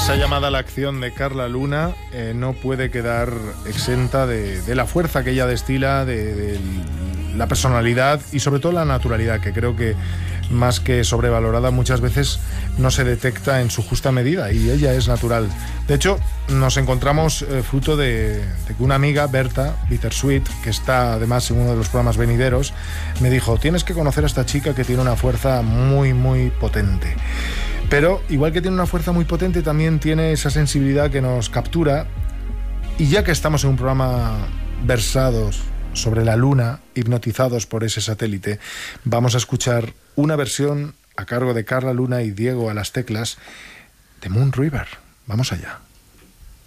Esa llamada a la acción de Carla Luna no puede quedar exenta de la fuerza que ella destila, de la personalidad y sobre todo la naturalidad, que creo que más que sobrevalorada muchas veces no se detecta en su justa medida, y ella es natural. De hecho, nos encontramos fruto de que una amiga, Berta Bittersweet, que está además en uno de los programas venideros, me dijo: tienes que conocer a esta chica que tiene una fuerza muy, muy potente. Pero igual que tiene una fuerza muy potente, también tiene esa sensibilidad que nos captura. Y ya que estamos en un programa versados sobre la luna, hipnotizados por ese satélite, vamos a escuchar una versión a cargo de Carla Luna y Diego a las teclas de Moon River. Vamos allá.